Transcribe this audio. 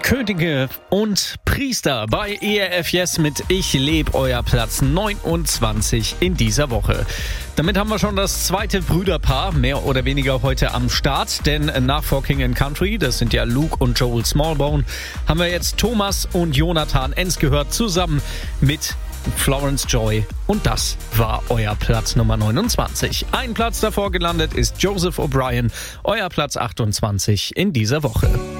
Könige und Priester bei ERF Yes mit Ich leb, euer Platz 29 in dieser Woche. Damit haben wir schon das zweite Brüderpaar mehr oder weniger heute am Start, denn nach For King and Country, das sind ja Luke und Joel Smallbone, haben wir jetzt Thomas und Jonathan Enns gehört, zusammen mit Florence Joy, und das war euer Platz Nummer 29. Ein Platz davor gelandet ist Joseph O'Brien, euer Platz 28 in dieser Woche.